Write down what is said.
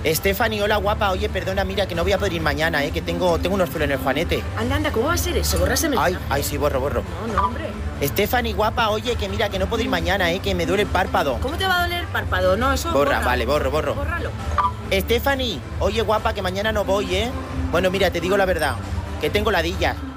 Stephanie, hola guapa. Oye, perdona, mira, que no voy a poder ir mañana, que tengo unos pelos en el juanete. Anda, ¿cómo va a ser eso? Borrase el mensaje. Ay, sí, borro. No, hombre. Stephanie, guapa, oye, que mira, que no puedo ir mañana, que me duele el párpado. ¿Cómo te va a doler el párpado? No, eso Borra, vale, borro. Bórralo. Stephanie, oye, guapa, que mañana no voy, Bueno, mira, te digo la verdad, que tengo ladillas.